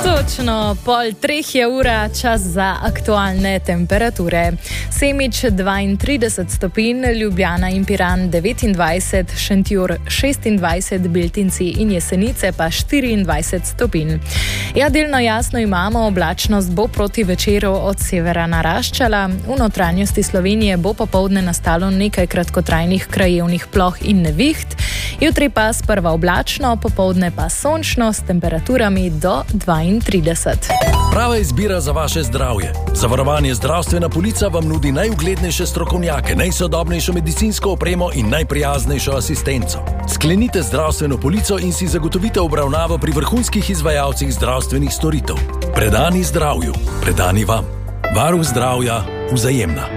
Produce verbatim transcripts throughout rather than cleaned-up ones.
Točno pol treh je ura, čas za aktualne temperature. Semič dvaintrideset stopinj, Ljubljana in Piran devetindvajset, Šentjur šestindvajset, Beltinci in Jesenice pa štiriindvajset stopinj. Ja, delno jasno imamo, oblačnost bo proti večeru od severa naraščala. V notranjosti Slovenije bo popoldne nastalo nekaj kratkotrajnih krajevnih ploh in neviht. Jutri pa sprva oblačno, popoldne pa sončno s temperaturami do dvaintrideset. Prava izbira za vaše zdravje. Zavarovanje Zdravstvena polica vam nudi najuglednejše strokovnjake, najsodobnejšo medicinsko opremo in najprijaznejšo asistenco. Sklenite zdravstveno polico in si zagotovite obravnavo pri vrhunskih izvajalcih zdravstvenih storitev. Predani zdravju, predani vam. Varuh zdravja, Vzajemna.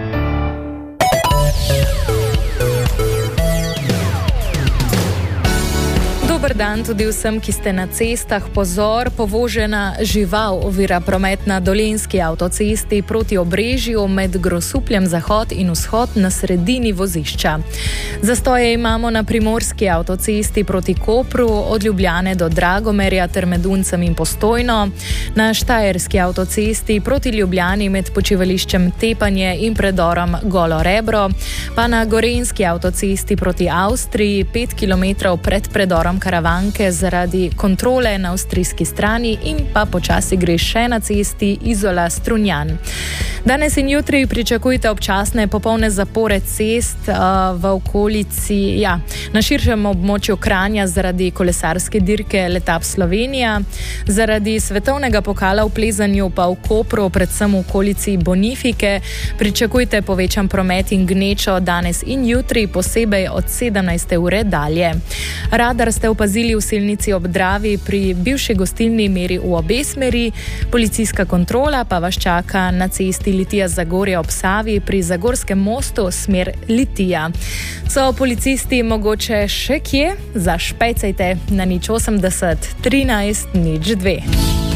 Dober dan tudi vsem, ki ste na cestah. Pozor, povožena žival ovira promet na Dolenjski avtocesti proti Obrežju med Grosupljem zahod in vzhod na sredini vozišča. Zastoje imamo na Primorski avtocesti proti Kopru, od Ljubljane do Dragomerja ter med Uncem in Postojno, na Štajerski avtocesti proti Ljubljani med počivališčem Tepanje in predorom Golo Rebro, pa na Gorenjski avtocesti proti Avstriji pet kilometrov pred predorom Karavanke zaradi kontrole na avstrijski strani in pa počasi gre še na cesti Izola-Strunjan. Danes in jutri pričakujte občasne popolne zapore cest uh, v okolici, ja, na širšem območju Kranja zaradi kolesarske dirke Letap Slovenija, zaradi svetovnega pokala v plezanju pa v Kopru, predvsem v okolici Bonifike, pričakujte povečan promet in gnečo danes in jutri, posebej od sedemnajste ure dalje. Radar ste opazili v Selnici ob Dravi pri bivši gostilni meri v obe smeri, policijska kontrola pa vas čaka na cesti Litija-Zagorje ob Savi pri Zagorskem mostu smer Litija. So policisti mogoče še kje? Zašpecajte na nič osemdeset trinajst nič dve.